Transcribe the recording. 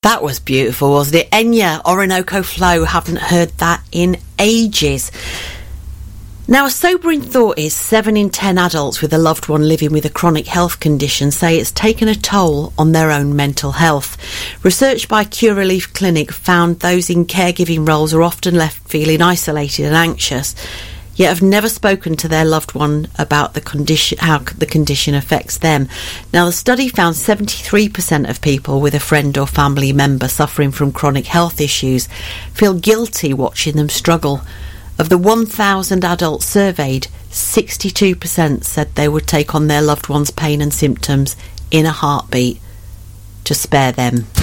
That was beautiful, wasn't it? Enya, Orinoco Flow, haven't heard that in ages. Now, a sobering thought is 7 in 10 adults with a loved one living with a chronic health condition say it's taken a toll on their own mental health. Research by Curaleaf Clinic found those in caregiving roles are often left feeling isolated and anxious, yet have never spoken to their loved one about the condition, how the condition affects them. Now, the study found 73% of people with a friend or family member suffering from chronic health issues feel guilty watching them struggle. Of the 1,000 adults surveyed, 62% said they would take on their loved one's pain and symptoms in a heartbeat to spare them.